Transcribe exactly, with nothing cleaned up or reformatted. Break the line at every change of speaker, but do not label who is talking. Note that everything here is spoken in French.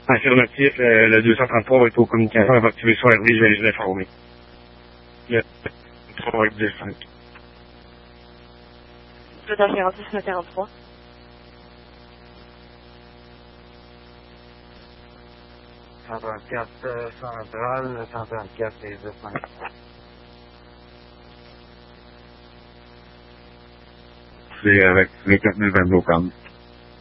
Affirmatif, euh, le deux cent trente-trois va être aux communications, elle va activer sur R V, je vais les informer. Le trois va être deux cinq.
Tout à quarante-six, neuf quarante-trois.
cent trente-quatre euh, centrale, cent trente-quatre et deux cinq.
C'est avec vingt-quatre mille vingt-deux au calme.